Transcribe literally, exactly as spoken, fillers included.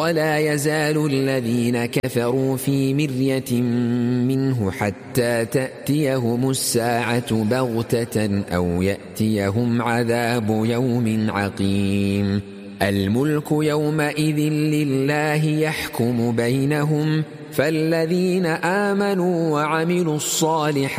ولا يزال الذين كفروا في مرية منه حتى تأتيهم الساعة بغتة أو يأتيهم عذاب يوم عقيم الملك يومئذ لله يحكم بينهم فالذين آمنوا وعملوا الصالحات